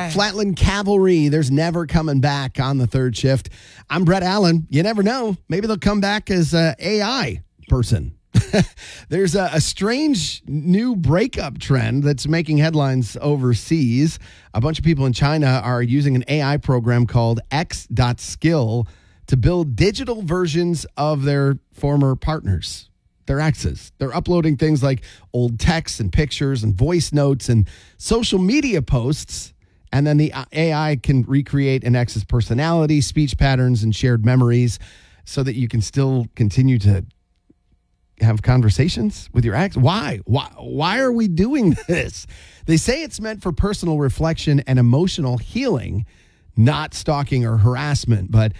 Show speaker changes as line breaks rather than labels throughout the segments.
Flatland Cavalry, there's never coming back on the third shift. I'm Brett Allen. You never know. Maybe they'll come back as an AI person. There's a strange new breakup trend that's making headlines overseas. A bunch of people in China are using an AI program called X.Skill to build digital versions of their former partners, their exes. They're uploading things like old texts and pictures and voice notes and social media posts, and then the AI can recreate an ex's personality, speech patterns, and shared memories so that you can still continue to have conversations with your ex. Why are we doing this? They say it's meant for personal reflection and emotional healing, not stalking or harassment. But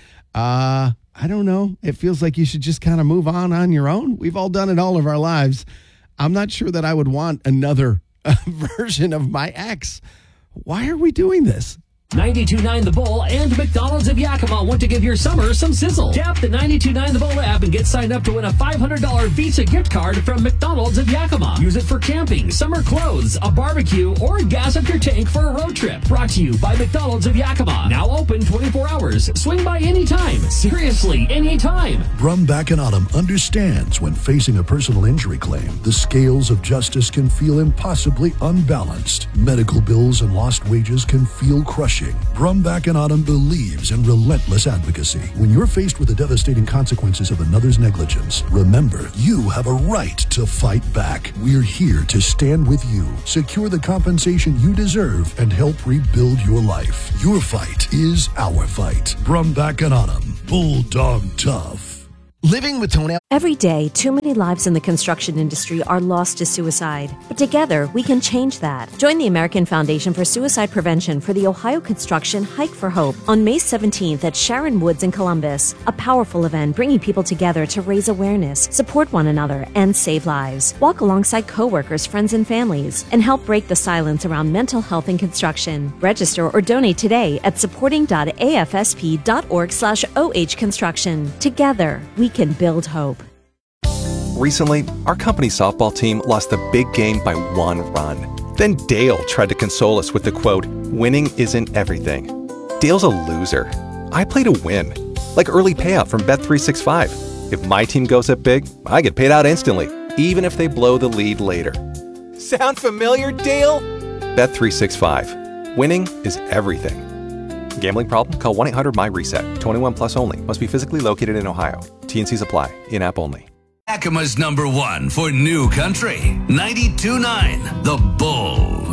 I don't know. It feels like you should just kind of move on your own. We've all done it all of our lives. I'm not sure that I would want another version of my ex. Why are we doing this?
92.9 The Bull and McDonald's of Yakima want to give your summer some sizzle. Tap the 92.9 The Bull app and get signed up to win a $500 Visa gift card from McDonald's of Yakima. Use it for camping, summer clothes, a barbecue, or gas up your tank for a road trip. Brought to you by McDonald's of Yakima. Now open 24 hours. Swing by anytime. Seriously, anytime.
Brumback and Autumn understands when facing a personal injury claim, the scales of justice can feel impossibly unbalanced. Medical bills and lost wages can feel crushing. Brumback and Autumn believes in relentless advocacy. When you're faced with the devastating consequences of another's negligence, remember, you have a right to fight back. We're here to stand with you, secure the compensation you deserve, and help rebuild your life. Your fight is our fight. Brumback and Autumn, Bulldog Tough.
Living with toenail.
Every day, too many lives in the construction industry are lost to suicide. But together, we can change that. Join the American Foundation for Suicide Prevention for the Ohio Construction Hike for Hope on May 17th at Sharon Woods in Columbus. A powerful event bringing people together to raise awareness, support one another, and save lives. Walk alongside coworkers, friends, and families, and help break the silence around mental health in construction. Register or donate today at supporting.afsp.org/OH Construction. Together, we can build hope.
Recently, our company's softball team lost the big game by 1 run. Then Dale tried to console us with the quote, "Winning isn't everything." Dale's a loser. I play to win, like early payout from Bet365. If my team goes up big, I get paid out instantly, even if they blow the lead later. Sound familiar, Dale? Bet365. Winning is everything. Gambling problem? Call 1-800-MY-RESET. 21 plus only. Must be physically located in Ohio. T&Cs apply. In-app only.
Yakima's #1 for new country. 92.9 The Bull.